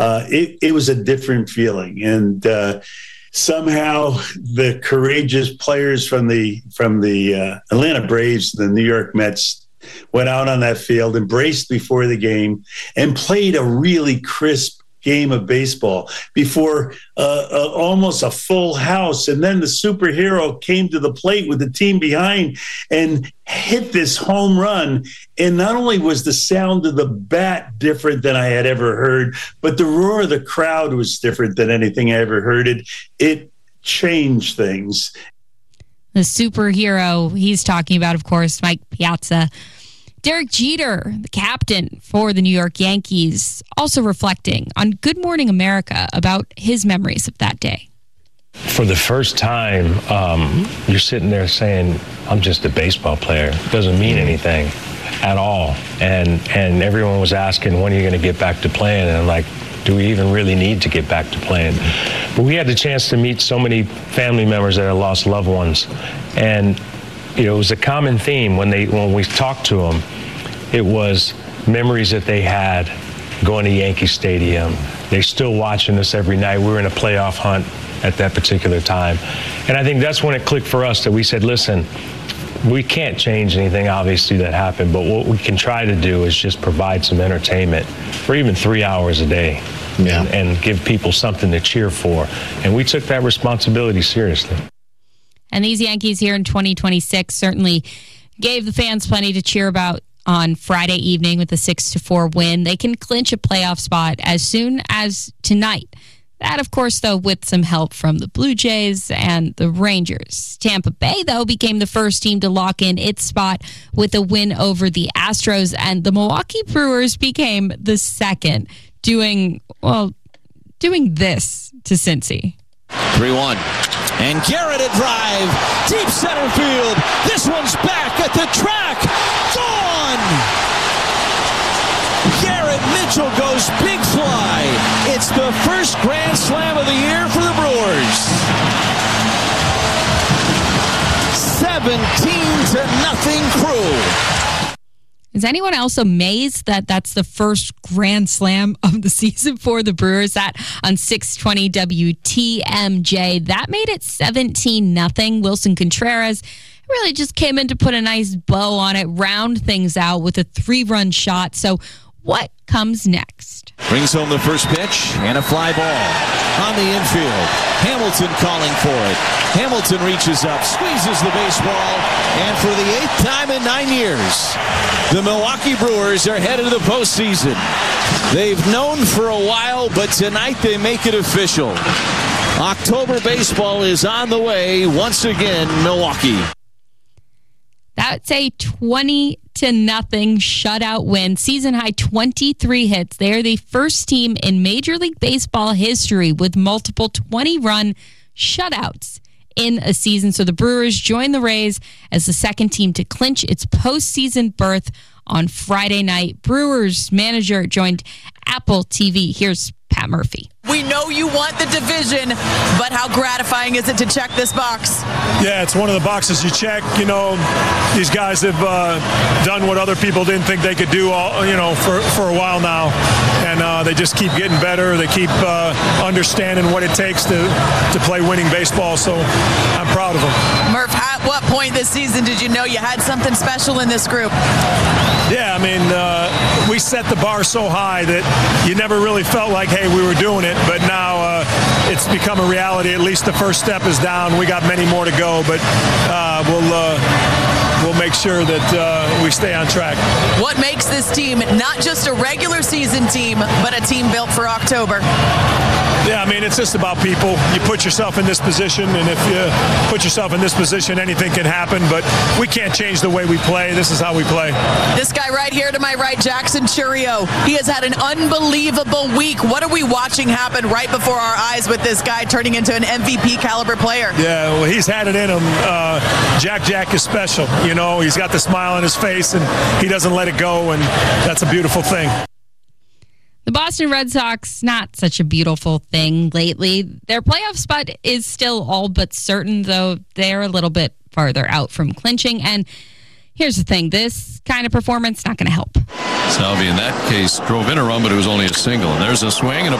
it was a different feeling. And somehow the courageous players from the Atlanta Braves, the New York Mets, went out on that field, embraced before the game, and played a really crisp game of baseball before almost a full house. And then the superhero came to the plate with the team behind and hit this home run. And not only was the sound of the bat different than I had ever heard, but the roar of the crowd was different than anything I ever heard. It changed things. The superhero he's talking about, of course, Mike Piazza. Derek Jeter, the captain for the New York Yankees, also reflecting on Good Morning America about his memories of that day. For the first time, you're sitting there saying, I'm just a baseball player. It doesn't mean anything at all. And everyone was asking, when are you going to get back to playing? And I'm like, do we even really need to get back to playing? But we had the chance to meet so many family members that had lost loved ones. And it was a common theme when we talked to them. It was memories that they had going to Yankee Stadium. They're still watching us every night. We were in a playoff hunt at that particular time. And I think that's when it clicked for us that we said, listen, we can't change anything, obviously, that happened, but what we can try to do is just provide some entertainment for even 3 hours a day and give people something to cheer for. And we took that responsibility seriously. And these Yankees here in 2026 certainly gave the fans plenty to cheer about on Friday evening with a 6-4 win. They can clinch a playoff spot as soon as tonight. That, of course, though, with some help from the Blue Jays and the Rangers. Tampa Bay, though, became the first team to lock in its spot with a win over the Astros, and the Milwaukee Brewers became the second, doing this to Cincy. 3-1. And Garrett a drive, deep center field. This one's back at the track. Gone! Garrett Mitchell goes big fly. It's the first grand slam of the year for the Brewers. 17-0 Crew. Is anyone else amazed that that's the first grand slam of the season for the Brewers? That on 620 WTMJ. That made it 17-0. Wilson Contreras really just came in to put a nice bow on it, round things out with a 3-run shot. So what comes next? Brings home the first pitch and a fly ball on the infield. Hamilton calling for it. Hamilton reaches up, squeezes the baseball, and for the 8th time in 9 years, the Milwaukee Brewers are headed to the postseason. They've known for a while, but tonight they make it official. October baseball is on the way once again, Milwaukee. That's a 20-0 shutout win. Season high 23 hits. They are the first team in Major League Baseball history with multiple 20-run shutouts in a season. So the Brewers join the Rays as the second team to clinch its postseason berth on Friday night. Brewers manager joined Apple TV. Here's Pat Murphy. We know you want the division, but how gratifying is it to check this box? Yeah, it's one of the boxes you check. You know, these guys have done what other people didn't think they could do, for a while now, and they just keep getting better. They keep understanding what it takes to play winning baseball. So I'm proud of them. Murph, at what point this season did you know you had something special in this group? Yeah, I mean, we set the bar so high that you never really felt like, hey, we were doing it. But now it's become a reality. At least the first step is down. We got many more to go, but we'll make sure that we stay on track. What makes this team not just a regular season team, but a team built for October? Yeah, I mean, it's just about people. You put yourself in this position, and if you put yourself in this position, anything can happen, but we can't change the way we play. This is how we play. This guy right here to my right, Jackson Chourio, he has had an unbelievable week. What are we watching happen right before our eyes with this guy turning into an MVP caliber player? Yeah, well, he's had it in him. Jack is special. You know, he's got the smile on his face, and he doesn't let it go, and that's a beautiful thing. The Boston Red Sox, not such a beautiful thing lately. Their playoff spot is still all but certain, though they're a little bit farther out from clinching. And here's the thing, this kind of performance not going to help. Salvi, in that case, drove in a run, but it was only a single. And there's a swing and a